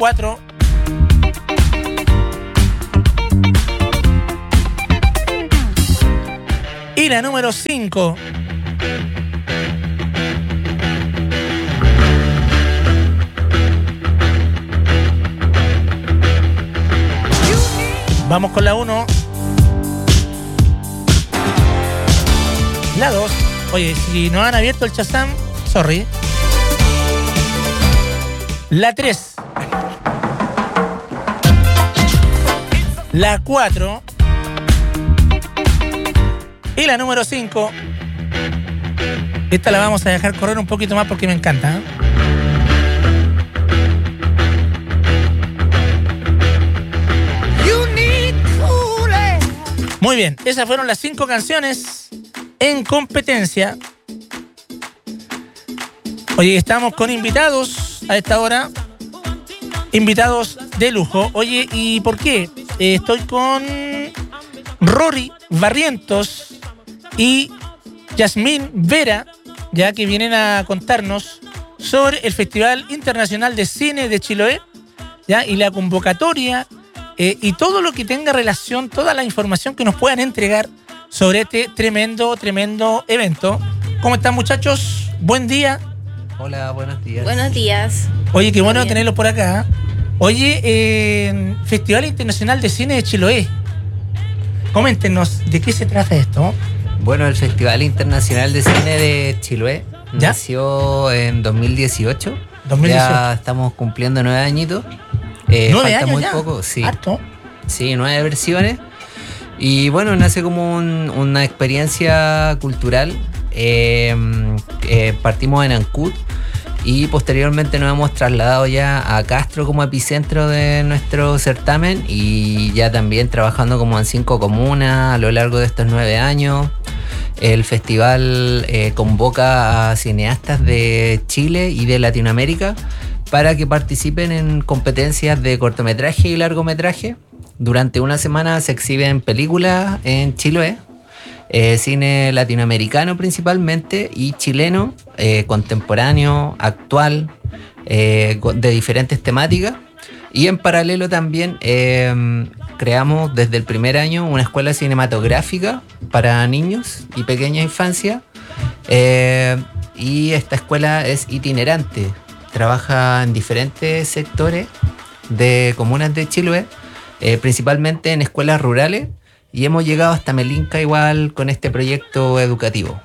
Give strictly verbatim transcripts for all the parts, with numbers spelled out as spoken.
cuatro. Y la número cinco. Vamos con la uno. La dos. Oye, si no han abierto el Shazam, sorry. La tres. La cuatro. Y la número cinco. Esta la vamos a dejar correr un poquito más porque me encanta, ¿eh? Muy bien, esas fueron las cinco canciones en competencia. Oye, estamos con invitados a esta hora. Invitados de lujo. Oye, ¿y por qué? Eh, estoy con Rory Barrientos y Yasmín Vera, ya que vienen a contarnos sobre el Festival Internacional de Cine de Chiloé, ya, y la convocatoria. Eh, y todo lo que tenga relación, toda la información que nos puedan entregar sobre este tremendo, tremendo evento. ¿Cómo están, muchachos? Buen día. Hola, buenos días. Buenos días. Oye, qué bueno tenerlos por acá. Oye, eh, Festival Internacional de Cine de Chiloé. Coméntenos, ¿de qué se trata esto? Bueno, el Festival Internacional de Cine de Chiloé ¿Ya? nació en dos mil dieciocho. dos mil dieciocho. Ya estamos cumpliendo nueve añitos. Eh, ¿Nueve falta años muy ya? poco, sí. ¿Harto? Sí, nueve versiones. Y bueno, nace como un, una experiencia cultural. Eh, eh, partimos en Ancud y posteriormente nos hemos trasladado ya a Castro como epicentro de nuestro certamen y ya también trabajando como en cinco comunas a lo largo de estos nueve años. El festival eh, convoca a cineastas de Chile y de Latinoamérica para que participen en competencias de cortometraje y largometraje. Durante una semana se exhiben películas en Chiloé, eh, cine latinoamericano principalmente y chileno, eh, contemporáneo, actual, eh, de diferentes temáticas. Y en paralelo también eh, creamos desde el primer año una escuela cinematográfica para niños y pequeña infancia. Eh, y esta escuela es itinerante. Trabaja en diferentes sectores de comunas de Chiloé, eh, principalmente en escuelas rurales, y hemos llegado hasta Melinca igual con este proyecto educativo.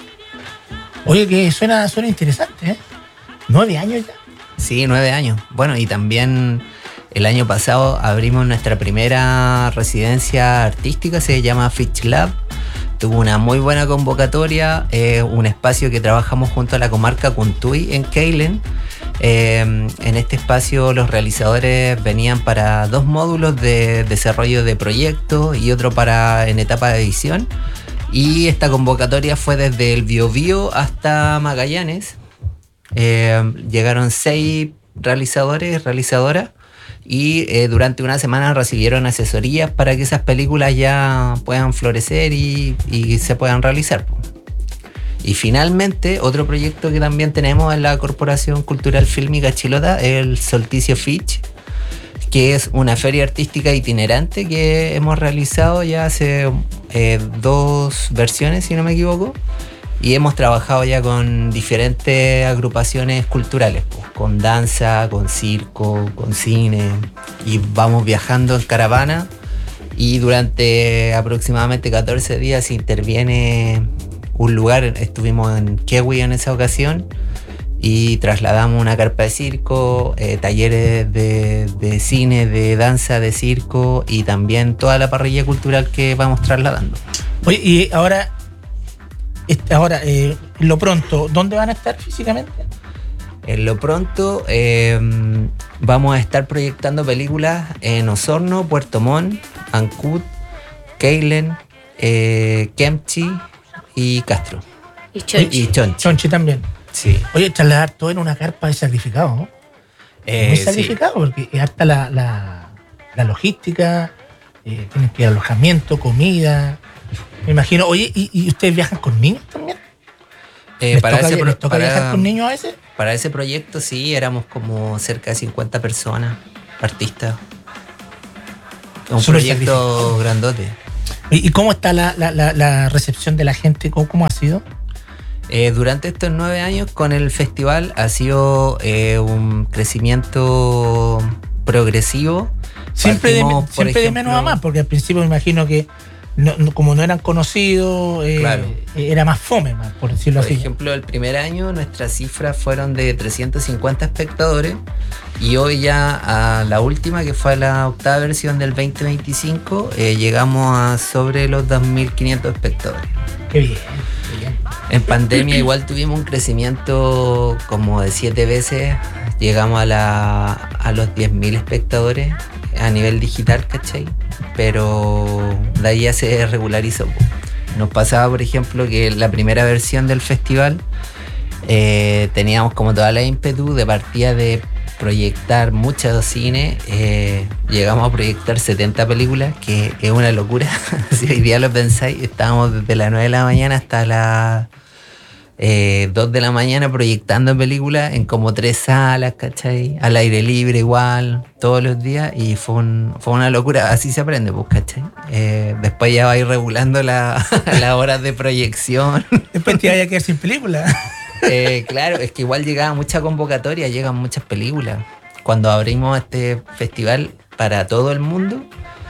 Oye, que suena, suena interesante, ¿eh? ¿Nueve años ya? Sí, nueve años. Bueno, y también el año pasado abrimos nuestra primera residencia artística, se llama Fitch Lab. Tuvo una muy buena convocatoria, eh, un espacio que trabajamos junto a la comarca Cuntuy en Keilen. Eh, en este espacio los realizadores venían para dos módulos de desarrollo de proyectos y otro para en etapa de edición. Y esta convocatoria fue desde el Biobío hasta Magallanes. Eh, llegaron seis realizadores, realizadoras. Y eh, durante una semana recibieron asesorías para que esas películas ya puedan florecer y, y se puedan realizar. Y finalmente, otro proyecto que también tenemos en la Corporación Cultural Fílmica Chilota, el Solsticio Fitch, que es una feria artística itinerante que hemos realizado ya hace eh, dos versiones, si no me equivoco. Y hemos trabajado ya con diferentes agrupaciones culturales, pues, con danza, con circo, con cine, y vamos viajando en caravana y durante aproximadamente catorce días interviene un lugar. Estuvimos en Kewi en esa ocasión y trasladamos una carpa de circo, eh, talleres de, de cine, de danza, de circo y también toda la parrilla cultural que vamos trasladando. Oye, y ahora... Ahora, eh, lo pronto, ¿dónde van a estar físicamente? En lo pronto eh, vamos a estar proyectando películas en Osorno, Puerto Montt, Ancud, Keilen, eh, Kemchi y Castro. Y Chonchi. Y Chonchi. Chonchi también. Sí. Oye, trasladar todo en una carpa de sacrificado, ¿no? Eh, Muy sacrificado, sí. Porque es hasta la, la, la logística, eh, tienen que ir alojamiento, comida... Me imagino. Oye, ¿y, y ustedes viajan con niños también? Eh, ¿Les para toca, ese pro, ¿les toca para, viajar con niños a veces? Para ese proyecto sí, éramos como cerca de cincuenta personas. artistas. Un Súper proyecto sacrificado. grandote. ¿Y, y cómo está la, la, la, la recepción de la gente? ¿Cómo, cómo ha sido? Eh, durante estos nueve años con el festival ha sido eh, un crecimiento progresivo. Siempre, de, Partimos, por siempre de ejemplo, menos a más, porque al principio me imagino que no, no- como no eran conocidos, eh, Claro. era más fome, más, por decirlo Por así. ejemplo, el primer año nuestras cifras fueron de trescientos cincuenta espectadores y hoy ya a la última, que fue la octava versión del veinte veinticinco, eh, llegamos a sobre los dos mil quinientos espectadores. Qué bien, qué bien. En pandemia igual tuvimos un crecimiento como de siete veces, llegamos a, la, a los diez mil espectadores a nivel digital, ¿cachai? Pero de ahí ya se regularizó. Nos pasaba, por ejemplo, que la primera versión del festival eh, teníamos como toda la ímpetu de partida de proyectar muchos cines. Eh, llegamos a proyectar setenta películas, que es una locura. Si hoy día lo pensáis, estábamos desde las nueve de la mañana hasta las eh, dos de la mañana proyectando películas en como tres salas, ¿cachai? Al aire libre igual, todos los días, y fue, un, fue una locura. Así se aprende, pues, ¿cachai? Eh, después ya va a ir regulando la- las horas de proyección. Después te vaya a quedar sin película. Eh, claro, es que igual llegaba mucha convocatoria, llegan muchas películas. Cuando abrimos este festival para todo el mundo,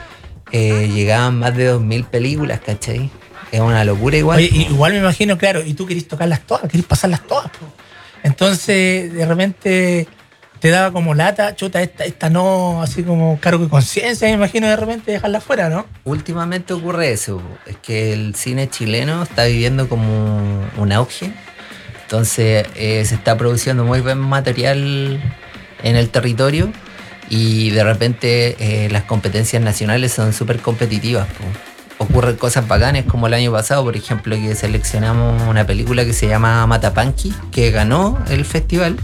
eh, llegaban más de dos mil películas, ¿cachai? Es una locura igual. Oye, y- igual me imagino, claro, y tú querís tocarlas todas, querís pasarlas todas. Po. Entonces, de repente te daba como lata, chuta, esta, esta no, así como cargo de conciencia, me imagino de repente dejarla fuera, ¿no? Últimamente ocurre eso, es que el cine chileno está viviendo como un auge, entonces eh, se está produciendo muy buen material en el territorio y de repente eh, las competencias nacionales son súper competitivas. Po. Ocurren cosas bacanas como el año pasado, por ejemplo, que seleccionamos una película que se llama Matapanqui, que ganó el festival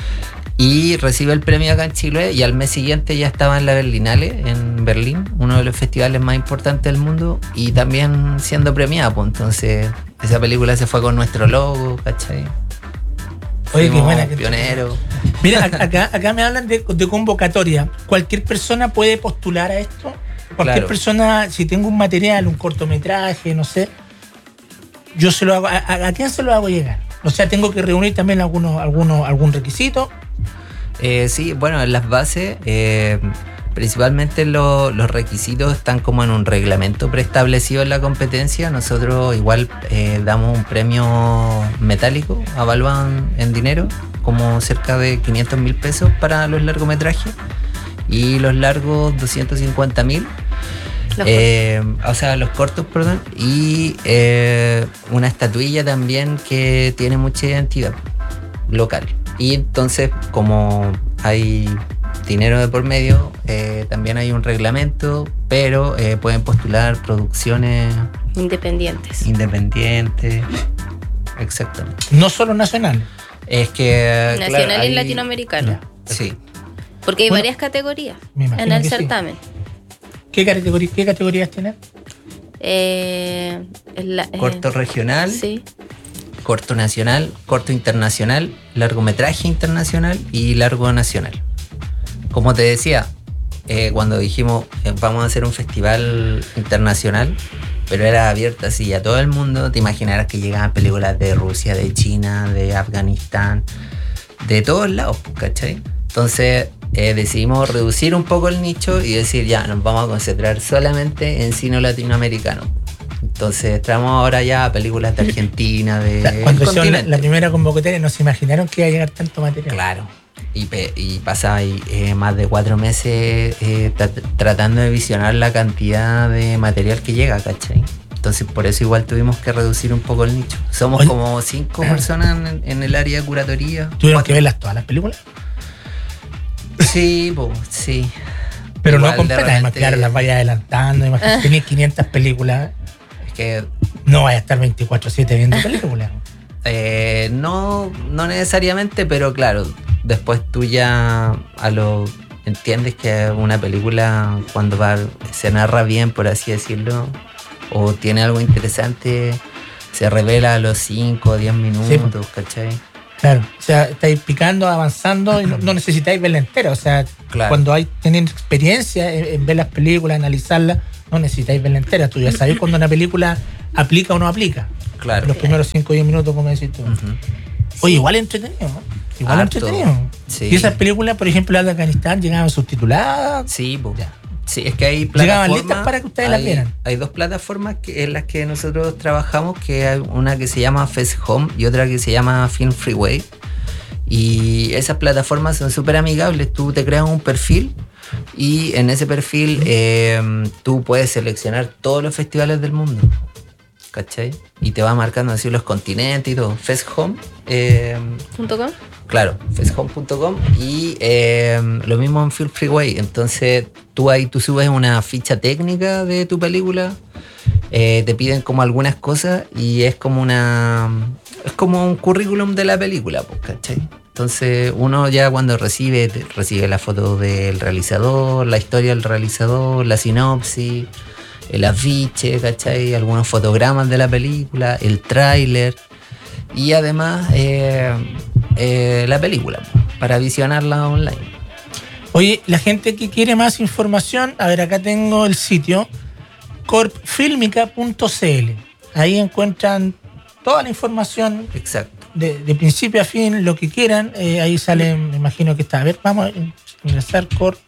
y recibe el premio acá en Chile, y al mes siguiente ya estaba en la Berlinale, en Berlín, uno de los festivales más importantes del mundo, y también siendo premiada, pues entonces esa película se fue con nuestro logo, ¿cachai? Oye, qué Fuimos buena. qué- pioneros. Mira, ac- acá, acá me hablan de, de convocatoria. ¿Cualquier persona puede postular a esto? Cualquier Claro. persona, si tengo un material, un cortometraje, no sé, yo se lo hago. ¿A, a- a quién se lo hago llegar? O sea, tengo que reunir también algunos, algunos, algún requisito. Eh, sí, bueno, en las bases, eh, principalmente lo- los requisitos están como en un reglamento preestablecido en la competencia. Nosotros igual eh, damos un premio metálico, evaluan en dinero, como cerca de quinientos mil pesos para los largometrajes, y los largos doscientos cincuenta mil. Los Eh, o sea, los cortos, perdón, y eh, una estatuilla también que tiene mucha identidad local. Y entonces, como hay dinero de por medio, eh, también hay un reglamento, pero eh, pueden postular producciones independientes. independientes. Exactamente. No solo nacional. Es que. claro, Nacional y hay- latinoamericano. Sí. Porque hay Bueno, varias categorías me imagino en el que sí. certamen. ¿Qué, categoría, qué categorías tienen? Eh, es la- eh, Corto regional, Sí. corto nacional, corto internacional, largometraje internacional y largo nacional. Como te decía, eh, cuando dijimos eh, vamos a hacer un festival internacional, pero era abierto así a todo el mundo, te imaginarás que llegaban películas de Rusia, de China, de Afganistán, de todos lados, ¿cachai? Entonces eh, decidimos reducir un poco el nicho y decir ya, nos vamos a concentrar solamente en cine latinoamericano. Entonces traemos ahora ya películas de Argentina, de O sea, cuando hicieron la, continente. la primera convocatoria no se imaginaron que iba a llegar tanto material. Claro. Y, pe- y pasa ahí, eh, más de cuatro meses eh, tra- tratando de visionar la cantidad de material que llega, ¿cachai? Entonces por eso igual tuvimos que reducir un poco el nicho. Somos Oye. como cinco personas en, en el área de curatoría. ¿Tuvieron Cuatro. que verlas todas las películas? Sí, po, sí. Pero Igual, no completas, de además, repente- claro, las vaya adelantando. Imagínate, tenés quinientas películas, Es que no vaya a estar veinticuatro siete viendo películas. eh, no, no necesariamente, pero claro, después tú ya a lo entiendes que una película cuando va, se narra bien, por así decirlo, o tiene algo interesante, se revela a los cinco o diez minutos, ¿cachai? Claro, o sea, estáis picando, avanzando y no, no necesitáis verla entera. O sea, Claro. cuando hay teniendo experiencia en, en ver las películas, analizarlas, no necesitáis verla entera. Tú ya sabéis cuando una película aplica o no aplica. Claro. Los primeros cinco o diez minutos, como decís tú. Ujú. Oye, igual entretenido, ¿no? Igual Harto. entretenido. Sí. Y esas películas, por ejemplo, las de Afganistán, llegaban subtituladas. Sí, po. Ya. Sí, es que hay Llegaban plataformas. listas para que ustedes las hay- vieran. Hay dos plataformas que, en las que nosotros trabajamos, que hay una que se llama Fest Home y otra que se llama Film Freeway. Y esas plataformas son súper amigables. Tú te creas un perfil y en ese perfil eh, tú puedes seleccionar todos los festivales del mundo. ¿Cachai? Y te va marcando así los continentes y todo. Fest Home. Eh, ¿Punto com? Claro, festhome punto com y eh, lo mismo en Film Freeway. Entonces tú ahí tú subes una ficha técnica de tu película, eh, te piden como algunas cosas y es como una es como un currículum de la película, pues, ¿cachai? Entonces uno ya cuando recibe te- recibe la foto del realizador, la historia del realizador, la sinopsis, el afiche, ¿cachai? Algunos fotogramas de la película, el tráiler. Y además eh, eh, la película para visionarla online. Oye, la gente que quiere más información, a ver, acá tengo el sitio corp filmica punto c l. Ahí encuentran toda la información Exacto. de, de principio a fin, lo que quieran. Eh, ahí sale, me imagino que está. A ver, vamos a ingresar corp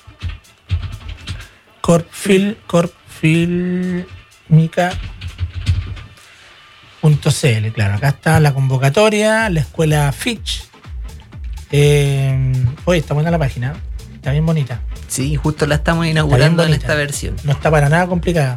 corp fil corp filmica punto c l. Claro, acá está la convocatoria, la escuela Fitch. Eh, oye, está buena la página, está bien bonita. Sí, justo la estamos inaugurando en bonita. esta versión. No está para nada complicada.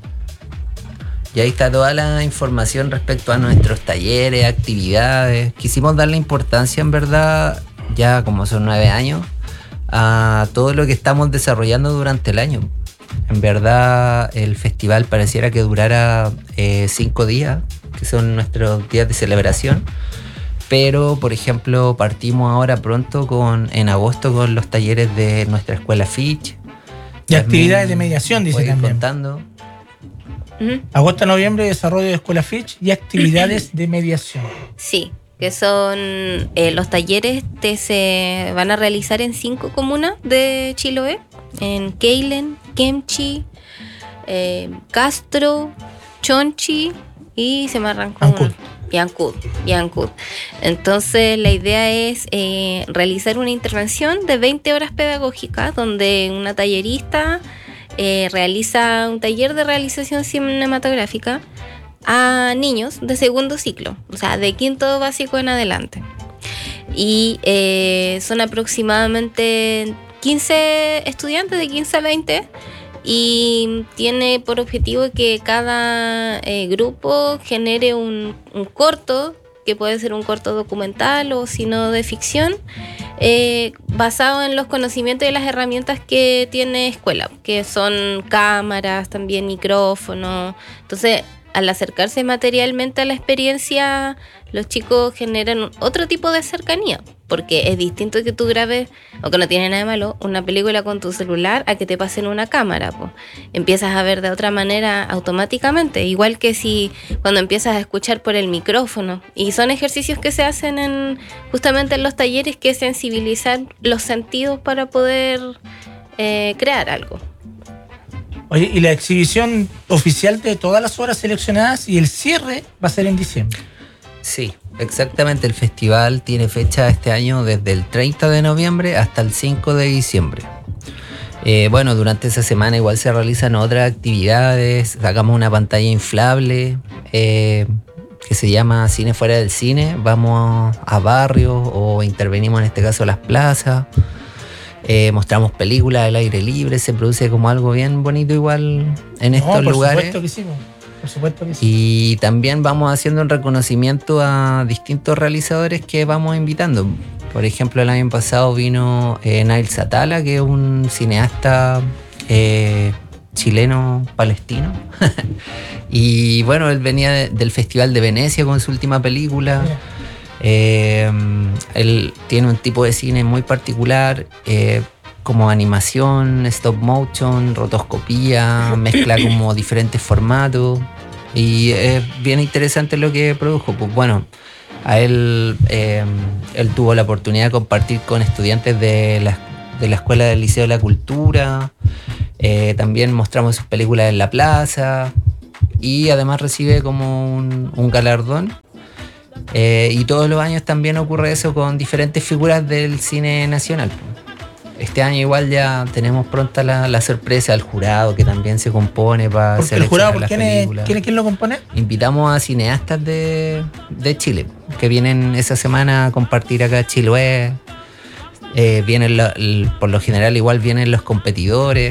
Y ahí está toda la información respecto a nuestros talleres, actividades. Quisimos darle importancia, en verdad, ya como son nueve años, a todo lo que estamos desarrollando durante el año. En verdad, el festival pareciera que durara eh, cinco días, que son nuestros días de celebración. Pero, por ejemplo, partimos ahora pronto con en agosto con los talleres de nuestra escuela Fitch. Y También actividades de mediación, dice voy a ir también. contando. Ujú. Agosto a noviembre, desarrollo de escuela Fitch y actividades de mediación. Sí, que son eh, los talleres que se van a realizar en cinco comunas de Chiloé, en Keilen, Kemchi, eh, Castro, Chonchi y se me arrancó Ancud. una. Y Ancud, y Ancud. Entonces la idea es eh, realizar una intervención de veinte horas pedagógicas donde una tallerista eh, realiza un taller de realización cinematográfica a niños de segundo ciclo, o sea, de quinto básico en adelante. Y eh, son aproximadamente quince estudiantes, de quince a veinte, y tiene por objetivo que cada eh, grupo genere un, un corto, que puede ser un corto documental o si no de ficción, eh, basado en los conocimientos y las herramientas que tiene escuela, que son cámaras, también micrófonos. Entonces, al acercarse materialmente a la experiencia, los chicos generan otro tipo de cercanía, porque es distinto que tú grabes, aunque no tiene nada de malo, una película con tu celular a que te pasen una cámara, pues. Empiezas a ver de otra manera automáticamente, igual que si cuando empiezas a escuchar por el micrófono. Y son ejercicios que se hacen en justamente en los talleres, que es sensibilizar los sentidos para poder eh, crear algo. Oye, y la exhibición oficial de todas las obras seleccionadas y el cierre va a ser en diciembre. Sí, exactamente. El festival tiene fecha este año desde el treinta de noviembre hasta el cinco de diciembre. Eh, bueno, durante esa semana igual se realizan otras actividades. Sacamos una pantalla inflable eh, que se llama Cine Fuera del Cine. Vamos a barrios o intervenimos en este caso a las plazas. Eh, mostramos películas al aire libre. Se produce como algo bien bonito igual en estos No, por lugares. supuesto que sí, po. Por supuesto que sí. Y también vamos haciendo un reconocimiento a distintos realizadores que vamos invitando. Por ejemplo, el año pasado vino eh, Nail Satala, que es un cineasta eh, chileno-palestino. Y bueno, él venía de- del Festival de Venecia con su última película. Mira. Eh, él tiene un tipo de cine muy particular, eh, como animación, stop motion, rotoscopía, mezcla como diferentes formatos y es bien interesante lo que produjo. Pues bueno, A él, eh, él tuvo la oportunidad de compartir con estudiantes de la, de la Escuela del Liceo de la Cultura. Eh, también mostramos sus películas en la plaza. Y además recibe como un, un galardón. Eh, y todos los años también ocurre eso con diferentes figuras del cine nacional. Este año igual ya tenemos pronta la, la sorpresa del jurado, que también se compone para Porque el seleccionar jurado, ¿por las quién, es, películas. quién, es- quién lo compone? Invitamos a cineastas de, de Chile que vienen esa semana a compartir acá a Chiloé. Eh, vienen lo- el- por lo general igual vienen los competidores.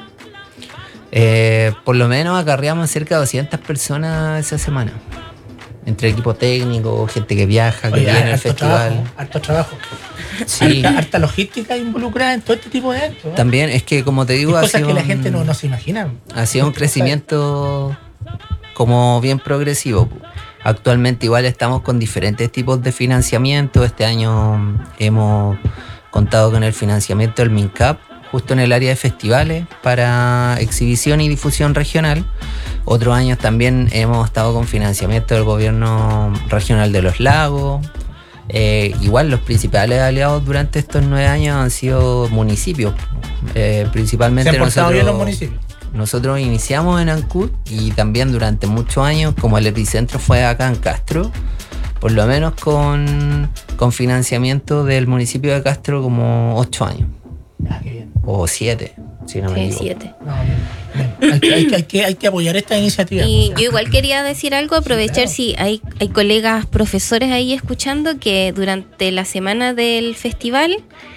Eh, por lo menos acarreamos cerca de doscientas personas esa semana. Entre equipo técnico, gente que viaja, que Oye, viene al harto festival. trabajo, harto trabajo. Sí. Harta, harta logística involucrada en todo este tipo de eventos, ¿no? También es que, como te Y digo, ha cosas sido que la un- gente no, no se imagina. ha sido un crecimiento como bien progresivo. Actualmente igual estamos con diferentes tipos de financiamiento. Este año hemos contado con el financiamiento del MINCAP, justo en el área de festivales, para exhibición y difusión regional. Otros años también hemos estado con financiamiento del gobierno regional de los lagos. Eh, igual los principales aliados durante estos nueve años han sido municipios. Eh, principalmente Se han portado nosotros, bien los municipios. nosotros iniciamos en Ancud y también durante muchos años, como el epicentro fue acá en Castro, por lo menos con, con financiamiento del municipio de Castro como ocho años. Ah, qué bien. O siete, si no me Sí, equivoco. siete. No, bien. Bien. Hay, que, hay, que, hay, que, hay que apoyar esta iniciativa. Y yo igual quería decir algo, aprovechar Sí, claro. si hay, hay colegas profesores ahí escuchando que durante la semana del festival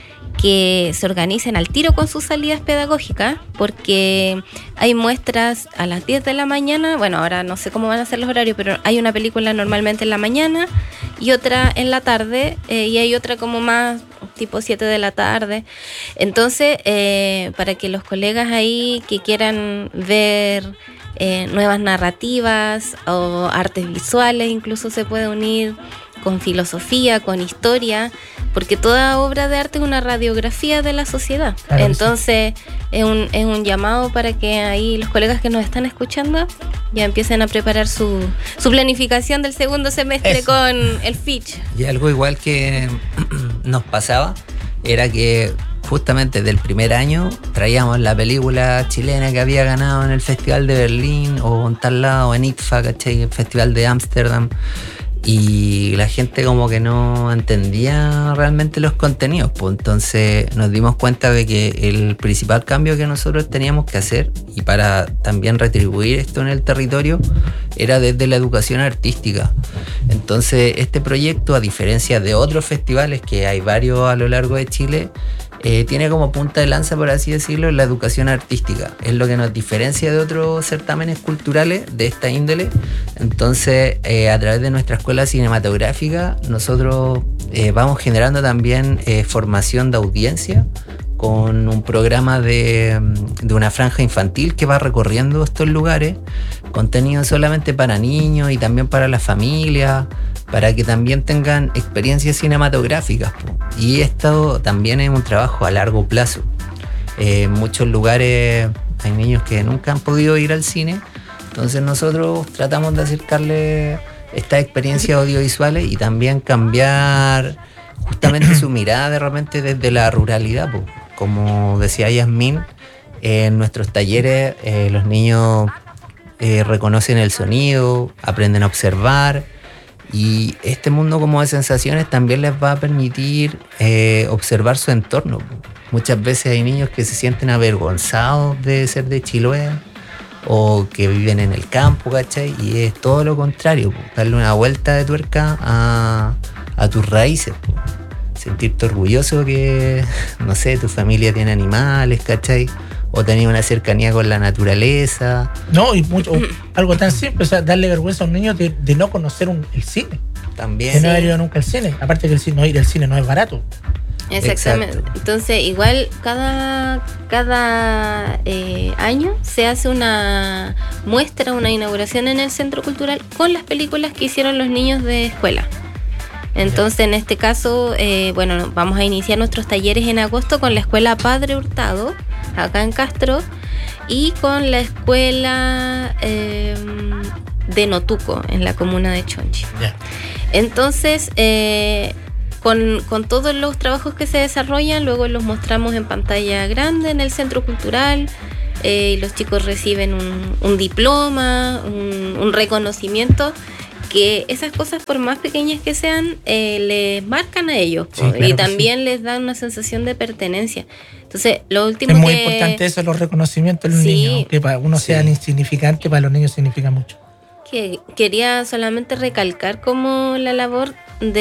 que se organicen al tiro con sus salidas pedagógicas, porque hay muestras a las diez de la mañana, bueno, ahora no sé cómo van a ser los horarios, pero hay una película normalmente en la mañana y otra en la tarde, eh, y hay otra como más tipo siete de la tarde. Entonces, eh, para que los colegas ahí que quieran ver eh, nuevas narrativas o artes visuales, incluso se puede unir con filosofía, con historia, porque toda obra de arte es una radiografía de la sociedad. Claro que Entonces, es un, es un llamado para que ahí los colegas que nos están escuchando ya empiecen a preparar su, su planificación del segundo semestre Eso. con el Fitch. Y algo igual que nos pasaba era que justamente del primer año traíamos la película chilena que había ganado en el Festival de Berlín o en tal lado, en I T F A, ¿cachai? El Festival de Ámsterdam. Y la gente como que no entendía realmente los contenidos, pues entonces nos dimos cuenta de que el principal cambio que nosotros teníamos que hacer, y para también retribuir esto en el territorio, era desde la educación artística. Entonces este proyecto, a diferencia de otros festivales que hay varios a lo largo de Chile, eh, tiene como punta de lanza, por así decirlo, la educación artística. Es lo que nos diferencia de otros certámenes culturales de esta índole. Entonces, eh, a través de nuestra escuela cinematográfica, nosotros eh, vamos generando también eh, formación de audiencia con un programa de, de una franja infantil que va recorriendo estos lugares, contenido solamente para niños y también para las familias, para que también tengan experiencias cinematográficas, po. Y esto también es un trabajo a largo plazo. Eh, en muchos lugares hay niños que nunca han podido ir al cine, entonces nosotros tratamos de acercarles estas experiencias audiovisuales y también cambiar justamente su mirada de repente desde la ruralidad, po. Como decía Yasmín, en nuestros talleres eh, los niños eh, reconocen el sonido, aprenden a observar, y este mundo como de sensaciones también les va a permitir eh, observar su entorno. Muchas veces hay niños que se sienten avergonzados de ser de Chiloé o que viven en el campo, ¿cachai? Y es todo lo contrario, darle una vuelta de tuerca a, a tus raíces. Sentirte orgulloso que, no sé, tu familia tiene animales, ¿cachai? O tenés una cercanía con la naturaleza. No, y mucho, algo tan simple, o sea, darle vergüenza a un niño de, de no conocer un, el cine, También. de no haber ido nunca al cine. Aparte que el cine, no ir al cine no es barato. Exactamente. Exacto. Entonces, igual cada, cada eh, año se hace una muestra, una inauguración en el Centro Cultural con las películas que hicieron los niños de escuela. Entonces, en este caso, eh, bueno, vamos a iniciar nuestros talleres en agosto con la Escuela Padre Hurtado, acá en Castro, y con la Escuela eh, de Notuco, en la comuna de Chonchi. Ya. Entonces, eh, con, con todos los trabajos que se desarrollan, luego los mostramos en pantalla grande en el centro cultural, eh, y los chicos reciben un, un diploma, un, un reconocimiento, que esas cosas, por más pequeñas que sean, eh, les marcan a ellos, sí, claro, y también sí. les dan una sensación de pertenencia. Entonces, lo último es muy que... importante eso, los reconocimientos de los sí, niños, que para uno sí. sean insignificantes, para los niños significa mucho. Que quería solamente recalcar como la labor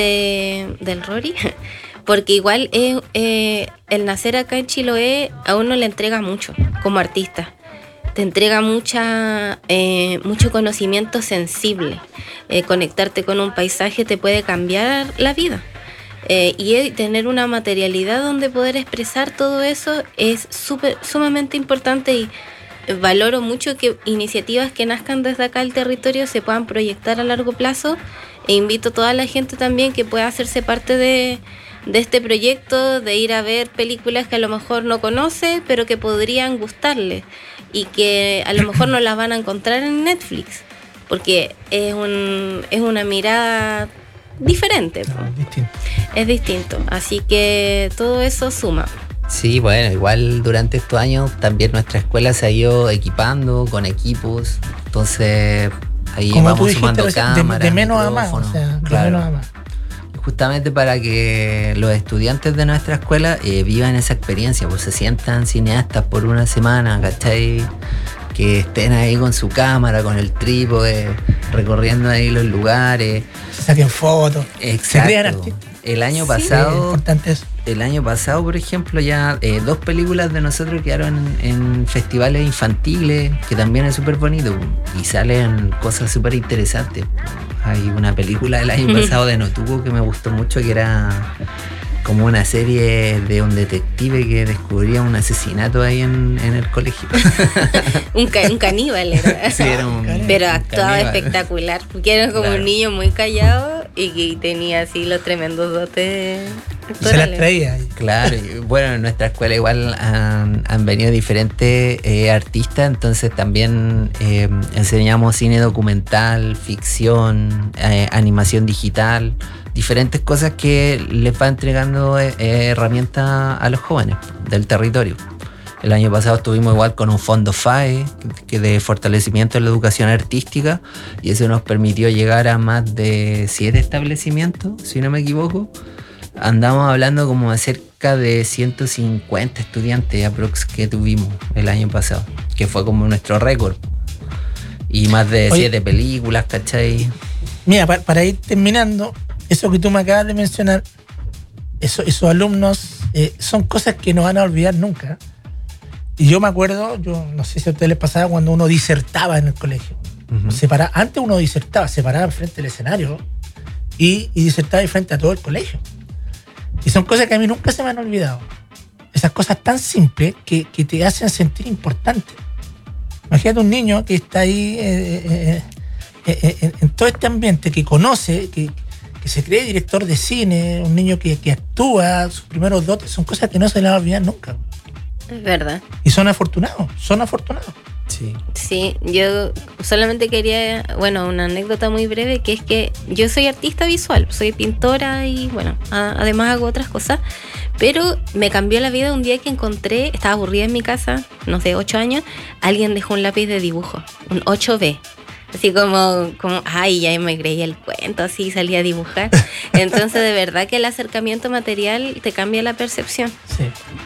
de, del Rory, porque igual eh, eh, el nacer acá en Chiloé a uno le entrega mucho como artista. Te entrega mucha, eh, mucho conocimiento sensible. Eh, conectarte con un paisaje te puede cambiar la vida. Eh, y tener una materialidad donde poder expresar todo eso es super, sumamente importante, y valoro mucho que iniciativas que nazcan desde acá el territorio se puedan proyectar a largo plazo, e invito a toda la gente también que pueda hacerse parte de, de este proyecto, de ir a ver películas que a lo mejor no conoce, pero que podrían gustarle, y que a lo mejor no las van a encontrar en Netflix, porque es un es una mirada diferente. No, es distinto. Es distinto, así que todo eso suma. Sí, bueno, igual durante estos años también nuestra escuela se ha ido equipando con equipos, entonces ahí como vamos dijiste, sumando cámaras, de, de menos a más, o sea, claro. de menos a más. Justamente para que los estudiantes de nuestra escuela eh, vivan esa experiencia, pues se sientan cineastas por una semana, ¿cachai? Que estén ahí con su cámara, con el trípode, recorriendo ahí los lugares. Se saquen fotos. Exacto. Se crean artistas. El año sí, pasado, es importante eso. El año pasado, por ejemplo, ya eh, dos películas de nosotros quedaron en, en festivales infantiles, que también es súper bonito, y salen cosas súper interesantes. Hay una película del año pasado de Notuco que me gustó mucho, que era como una serie de un detective que descubría un asesinato ahí en, en el colegio. un, ca- un caníbal era. Sí, era un, pero un actuaba caníbal. Espectacular, porque era como claro. un niño muy callado y que tenía así los tremendos dotes actorales. Se las traía. Claro, y bueno, en nuestra escuela igual han, han venido diferentes eh, artistas, entonces también eh, enseñamos cine documental, ficción, eh, animación digital, diferentes cosas que les va entregando eh, herramientas a los jóvenes del territorio. El año pasado estuvimos igual con un fondo F A E, que de fortalecimiento de la educación artística, y eso nos permitió llegar a más de siete establecimientos, si no me equivoco. Andamos hablando como de cerca de ciento cincuenta estudiantes aprox que tuvimos el año pasado, que fue como nuestro récord. Y más de Oye, siete películas, ¿cachai? Mira, para, para ir terminando, eso que tú me acabas de mencionar, eso, esos alumnos eh, son cosas que no van a olvidar nunca. Y yo me acuerdo, yo no sé si a ustedes les pasaba cuando uno disertaba en el colegio. Uh-huh. Separa, antes uno disertaba, se paraba frente al escenario y, y disertaba frente a todo el colegio. Y son cosas que a mí nunca se me han olvidado. Esas cosas tan simples que, que te hacen sentir importante. Imagínate un niño que está ahí eh, eh, eh, eh, en todo este ambiente, que conoce, que, que se cree director de cine, un niño que, que actúa, sus primeros dotes, son cosas que no se le van a olvidar nunca. Es verdad. Y son afortunados, son afortunados. Sí. Sí, yo solamente quería, bueno, una anécdota muy breve, que es que yo soy artista visual, soy pintora y bueno, a, además hago otras cosas, pero me cambió la vida un día que encontré, estaba aburrida en mi casa, no sé, ocho años, alguien dejó un lápiz de dibujo, un ocho B. Así como, como, ay, ya me creí el cuento, así salí a dibujar. Entonces, de verdad que el acercamiento material te cambia la percepción. Sí.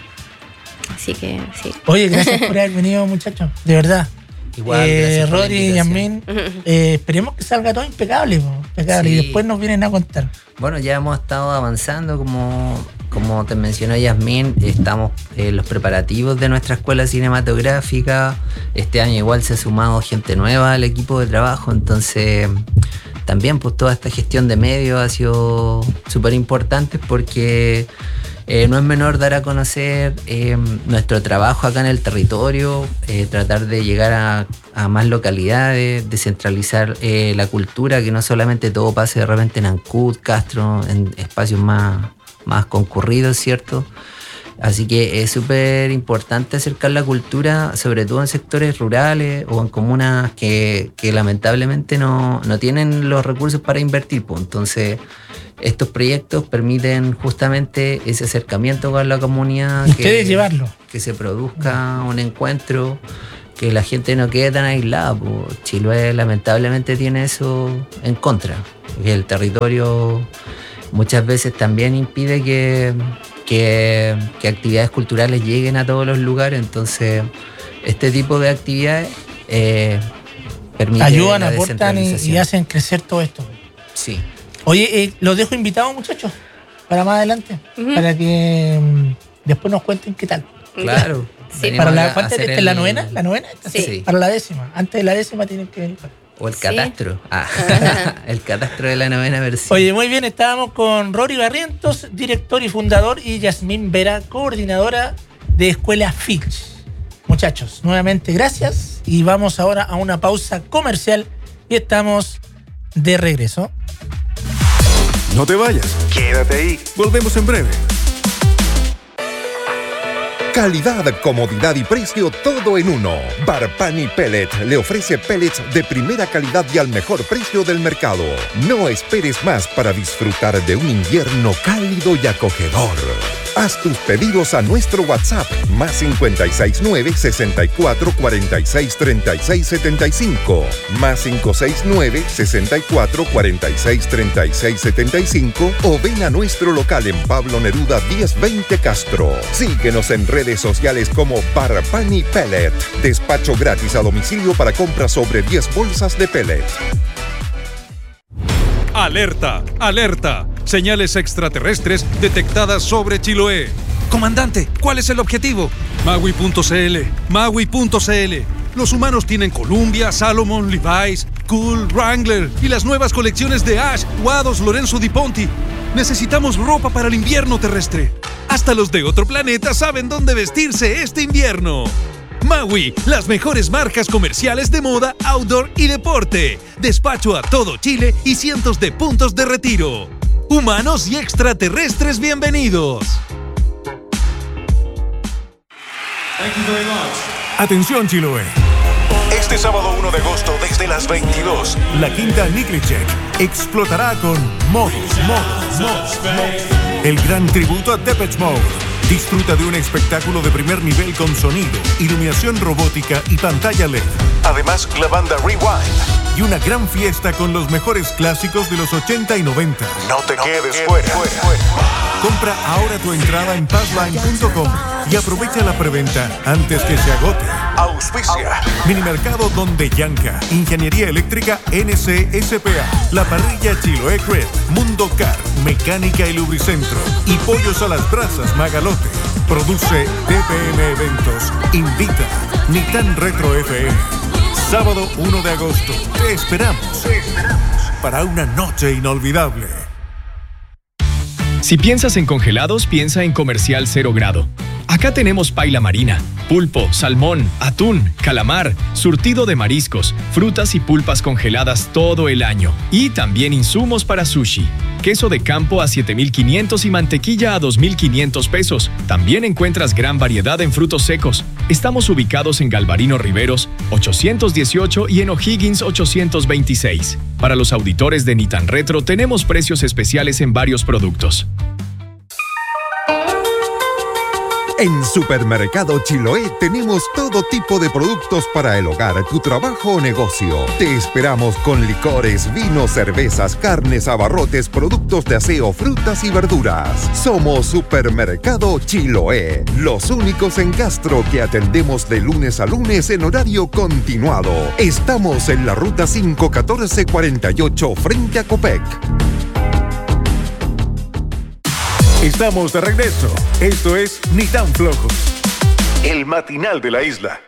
Así que, sí. Oye, gracias por haber venido, muchachos. De verdad. Igual, eh, Rory y Yasmín, eh, esperemos que salga todo impecable, impecable sí. Y después nos vienen a contar. Bueno, ya hemos estado avanzando, como, como te mencionó Yasmín, estamos en eh, los preparativos de nuestra escuela cinematográfica. Este año igual se ha sumado gente nueva al equipo de trabajo, entonces también pues toda esta gestión de medios ha sido súper importante, porque Eh, no es menor dar a conocer eh, nuestro trabajo acá en el territorio, eh, tratar de llegar a, a más localidades, descentralizar eh, la cultura, que no solamente todo pase de repente en Ancud, Castro, en espacios más, más concurridos, ¿cierto? Así que es súper importante acercar la cultura, sobre todo en sectores rurales o en comunas que, que lamentablemente no, no tienen los recursos para invertir. Pues. Entonces, estos proyectos permiten justamente ese acercamiento con la comunidad. Ustedes que, llevarlo. Que se produzca un encuentro, que la gente no quede tan aislada. Pues. Chiloé lamentablemente tiene eso en contra. Que el territorio muchas veces también impide que... Que, que actividades culturales lleguen a todos los lugares. Entonces este tipo de actividades eh, permiten ayudan, la aportan y, y hacen crecer todo esto. Sí. Oye, eh, los dejo invitados, muchachos, para más adelante, uh-huh. para que um, después nos cuenten qué tal. Claro. Sí. Para la, ¿esta es el... la novena? ¿La novena? Sí. sí. Para la décima. Antes de la décima tienen que venir. O el catastro. Sí. Ah, el catastro de la novena versión. Oye, muy bien, estábamos con Rory Barrientos, director y fundador, y Yasmín Vera, coordinadora de Escuela Fitch. Muchachos, nuevamente gracias y vamos ahora a una pausa comercial y estamos de regreso. No te vayas, quédate ahí. Volvemos en breve. Calidad, comodidad y precio, todo en uno. Barpani Pellet le ofrece pellets de primera calidad y al mejor precio del mercado. No esperes más para disfrutar de un invierno cálido y acogedor. Haz tus pedidos a nuestro WhatsApp, más cinco seis nueve, sesenta y cuatro, cuarenta y seis, treinta y seis, setenta y cinco, más cinco seis nueve, sesenta y cuatro, cuarenta y seis, treinta y seis, setenta y cinco o ven a nuestro local en Pablo Neruda diez veinte Castro. Síguenos en redes sociales como Barpani Pellet. Despacho gratis a domicilio para compra sobre diez bolsas de pellet. ¡Alerta! ¡Alerta! Señales extraterrestres detectadas sobre Chiloé. Comandante, ¿cuál es el objetivo? Maui punto c l, Maui punto c l. Los humanos tienen Columbia, Salomon, Levi's, Cool, Wrangler y las nuevas colecciones de Ash, Wados, Lorenzo Di Ponti. Necesitamos ropa para el invierno terrestre. Hasta los de otro planeta saben dónde vestirse este invierno. Maui, las mejores marcas comerciales de moda, outdoor y deporte. Despacho a todo Chile y cientos de puntos de retiro. Humanos y extraterrestres, bienvenidos. Atención, Chiloé. Este sábado uno de agosto desde las veintidós, la quinta Nickelcheck explotará con Modos, Modos, Modos, Modos. El gran tributo a Depeche Mode. Disfruta de un espectáculo de primer nivel con sonido, iluminación robótica y pantalla L E D. Además, la banda Rewind. Y una gran fiesta con los mejores clásicos de los ochenta y noventa. No te no quedes, quedes fuera. fuera. Compra ahora tu entrada en passline punto com y aprovecha la preventa antes que se agote. Auspicia. Minimercado Donde Yanca, Ingeniería Eléctrica N C S P A, La Parrilla Chiloé Cred, Mundo Car, Mecánica y Lubricentro y Pollos a las Brasas Magalote. Produce T P M Eventos. Invita Nitan Retro F M. Sábado uno de agosto. Te esperamos. Te esperamos para una noche inolvidable. Si piensas en congelados, piensa en Comercial Cero Grado. Acá tenemos paila marina, pulpo, salmón, atún, calamar, surtido de mariscos, frutas y pulpas congeladas todo el año. Y también insumos para sushi. Queso de campo a siete mil quinientos y mantequilla a dos mil quinientos pesos. También encuentras gran variedad en frutos secos. Estamos ubicados en Galvarino Riveros ochocientos dieciocho y en O'Higgins ochocientos veintiséis. Para los auditores de Nitan Retro tenemos precios especiales en varios productos. En Supermercado Chiloé tenemos todo tipo de productos para el hogar, tu trabajo o negocio. Te esperamos con licores, vinos, cervezas, carnes, abarrotes, productos de aseo, frutas y verduras. Somos Supermercado Chiloé, los únicos en Castro que atendemos de lunes a lunes en horario continuado. Estamos en la ruta cinco catorce cuarenta y ocho frente a Copec. Estamos de regreso. Esto es Ni tan flojos. El matinal de la isla.